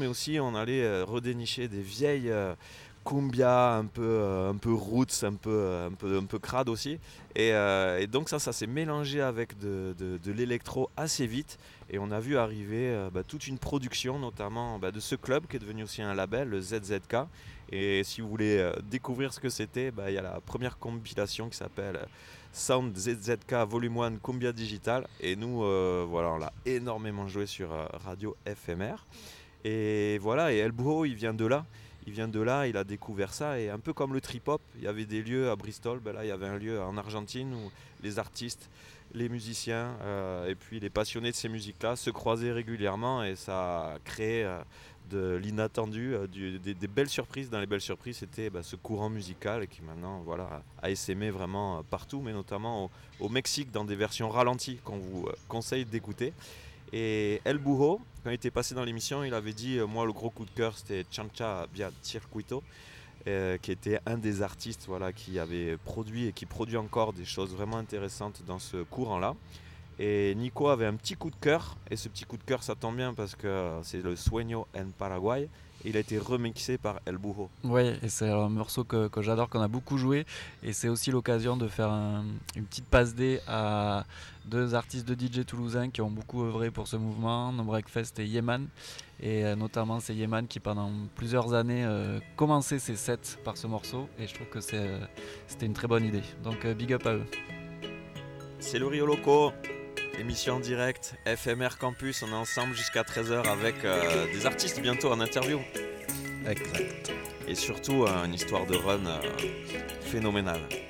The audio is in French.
mais aussi on allait redénicher des vieilles cumbia un peu roots, un peu crade aussi. Et donc ça s'est mélangé avec de l'électro assez vite. Et on a vu arriver toute une production, notamment de ce club qui est devenu aussi un label, le ZZK. Et si vous voulez découvrir ce que c'était, il y a la première compilation qui s'appelle Sound ZZK Volume 1 Cumbia Digital. Et nous, on l'a énormément joué sur Radio FMR. Et voilà, et El Burro, il vient de là. Il a découvert ça, et un peu comme le trip-hop, il y avait des lieux à Bristol, là il y avait un lieu en Argentine où les artistes, les musiciens et puis les passionnés de ces musiques-là se croisaient régulièrement, et ça a créé de l'inattendu, des belles surprises. Dans les belles surprises, c'était ce courant musical qui maintenant a essaimé vraiment partout, mais notamment au Mexique dans des versions ralenties qu'on vous conseille d'écouter. Et El Burro, quand il était passé dans l'émission, il avait dit moi le gros coup de cœur c'était Chancha Via Circuito, qui était un des artistes qui avait produit et qui produit encore des choses vraiment intéressantes dans ce courant-là. Et Nico avait un petit coup de cœur, et ce petit coup de cœur ça tombe bien parce que c'est le Sueño en Paraguay. Il a été remixé par El Burro. Ouais, et c'est un morceau que j'adore, qu'on a beaucoup joué, et c'est aussi l'occasion de faire une petite passe D à deux artistes de DJ toulousains qui ont beaucoup œuvré pour ce mouvement, No Breakfast et Yeman, et notamment c'est Yeman qui pendant plusieurs années commençait ses sets par ce morceau, et je trouve que c'était une très bonne idée, donc big up à eux. C'est le Rio Loco, émission en direct, FMR Campus, on est ensemble jusqu'à 13h avec des artistes bientôt en interview. Exact. Et surtout une histoire de run phénoménale.